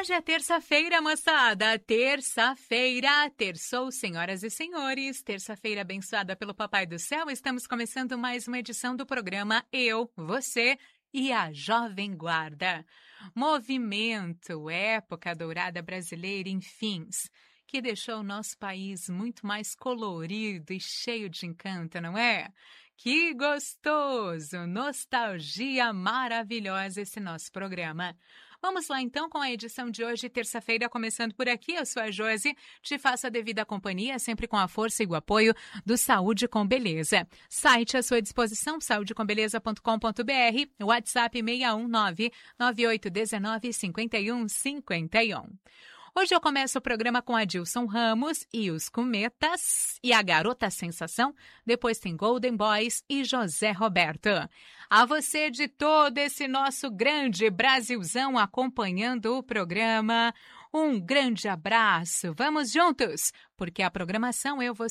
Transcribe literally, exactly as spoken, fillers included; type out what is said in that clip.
Hoje é terça-feira, moçada. Terça-feira, terçou, senhoras e senhores. Terça-feira abençoada pelo Papai do Céu. Estamos começando mais uma edição do programa Eu, Você e a Jovem Guarda. Movimento, época dourada brasileira, enfim, que deixou o nosso país muito mais colorido e cheio de encanto, não é? Que gostoso! Nostalgia maravilhosa esse nosso programa. Vamos lá então com a edição de hoje, terça-feira, começando por aqui. Eu sou a Josi, te faço a devida companhia, sempre com a força e o apoio do Saúde com Beleza. Site à sua disposição, saúde com beleza ponto com ponto b r, WhatsApp seis um nove, nove oito um nove, cinco um cinco um. Hoje eu começo o programa com Adilson Ramos e os Cometas e a Garota Sensação. Depois tem Golden Boys e José Roberto. A você de todo esse nosso grande Brasilzão acompanhando o programa, um grande abraço. Vamos juntos, porque a programação Eu, Você